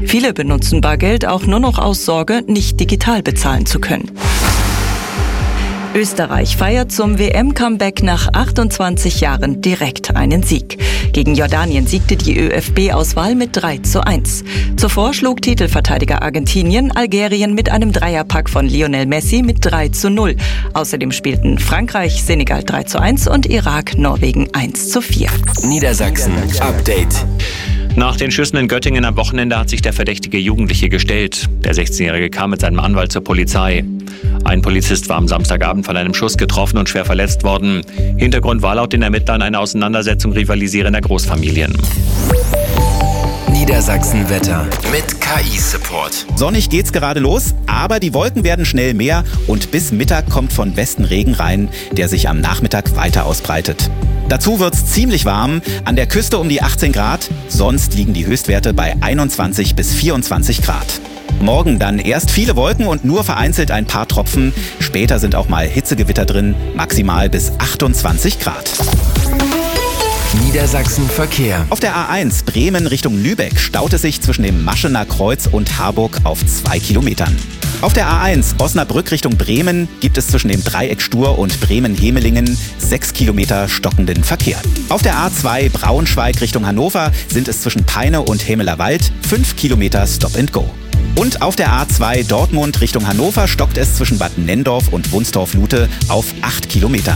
Viele benutzen Bargeld auch nur noch aus Sorge, nicht digital bezahlen zu können. Österreich feiert zum WM-Comeback nach 28 Jahren direkt einen Sieg. Gegen Jordanien siegte die ÖFB-Auswahl mit 3:1. Zuvor schlug Titelverteidiger Argentinien Algerien mit einem Dreierpack von Lionel Messi mit 3:0. Außerdem spielten Frankreich Senegal 3:1 und Irak Norwegen 1:4. Niedersachsen Update. Nach den Schüssen in Göttingen am Wochenende hat sich der verdächtige Jugendliche gestellt. Der 16-Jährige kam mit seinem Anwalt zur Polizei. Ein Polizist war am Samstagabend von einem Schuss getroffen und schwer verletzt worden. Hintergrund war laut den Ermittlern eine Auseinandersetzung rivalisierender Großfamilien. Niedersachsen Wetter mit KI-Support. Sonnig geht's gerade los, aber die Wolken werden schnell mehr und bis Mittag kommt von Westen Regen rein, der sich am Nachmittag weiter ausbreitet. Dazu wird's ziemlich warm, an der Küste um die 18 Grad, sonst liegen die Höchstwerte bei 21 bis 24 Grad. Morgen dann erst viele Wolken und nur vereinzelt ein paar Tropfen. Später sind auch mal Hitzegewitter drin, maximal bis 28 Grad. Niedersachsen Verkehr. Auf der A1 Bremen Richtung Lübeck staut es sich zwischen dem Maschener Kreuz und Harburg auf 2 Kilometern. Auf der A1 Osnabrück Richtung Bremen gibt es zwischen dem Dreieck Stur und Bremen-Hemelingen 6 Kilometer stockenden Verkehr. Auf der A2 Braunschweig Richtung Hannover sind es zwischen Peine und Hämelerwald 5 Kilometer Stop and Go. Und auf der A2 Dortmund Richtung Hannover stockt es zwischen Bad Nenndorf und Wunstorf-Lute auf 8 Kilometern.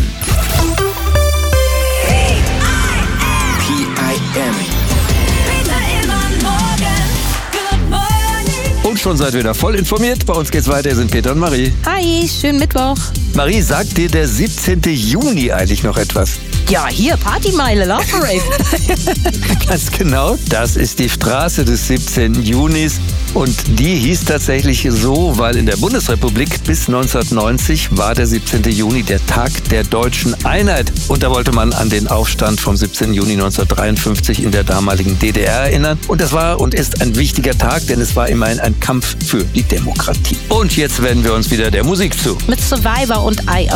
Und schon seid ihr wieder voll informiert. Bei uns geht's weiter. Hier sind Peter und Marie. Hi, schönen Mittwoch. Marie, sagt dir der 17. Juni eigentlich noch etwas? Ja, hier, Partymeile, Love Parade. Ganz genau. Das ist die Straße des 17. Junis. Und die hieß tatsächlich so, weil in der Bundesrepublik bis 1990 war der 17. Juni der Tag der deutschen Einheit. Und da wollte man an den Aufstand vom 17. Juni 1953 in der damaligen DDR erinnern. Und das war und ist ein wichtiger Tag, denn es war immerhin ein Kampf für die Demokratie. Und jetzt wenden wir uns wieder der Musik zu. Mit Survivor und Eye of